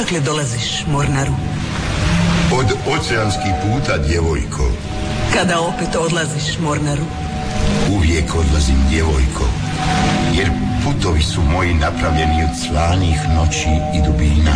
Odakle dolaziš, mornaru? Od oceanskih puta, djevojko. Kada opet odlaziš, mornaru? Uvijek odlazim, djevojko, jer putovi su moji napravljeni od slanih noći i dubina.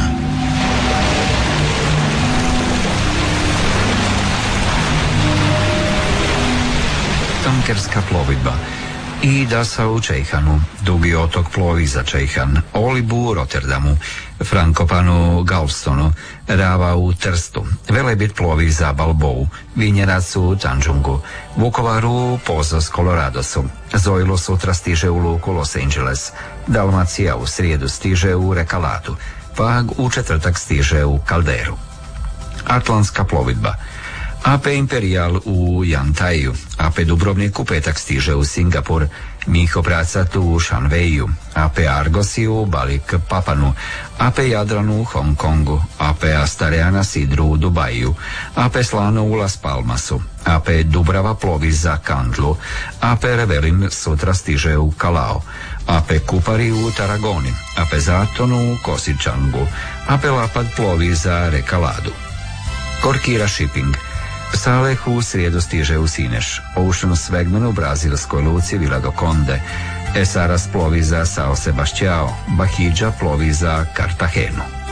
Tankerska plovidba. Ida sa u Čejhanu, Dugi otok plovi za Čejhan, Olibu u Rotterdamu, Frankopanu Galvestonu, Rava u Trstu, Velebit plovi za Balbou, Vinjerac u Tanjungu, Vukovaru Pozos Coloradosu, Zojlo sutra stiže u luku Los Angeles, Dalmacija u srijedu stiže u Rekalatu, Pag u četvrtak stiže u Kalderu. Atlantska plovidba. AP Imperial u Jantaju, AP Dubrovnik u petak stiže u Singapur, Miho Pracat u Šanveju, AP Argosi u Balik Papanu, AP Jadran u Hong Kongu, AP Astareana Sidru u Dubaju, AP Slano u Las Palmasu, AP Dubrava plovi za Kandlu, AP Revelin sutra stiže u Kalao, AP Kupari u Taragoni, AP Zaton u Kosičangu, AP Lapad plovi za Rekaladu. Korkira Shipping. Saleh u srijedu stiže u Sineš, Ocean Swagman u brazilskoj luci Vila do Conde, Esaras plovi za Sao Sebastião, Bahidža plovi za Cartagenu.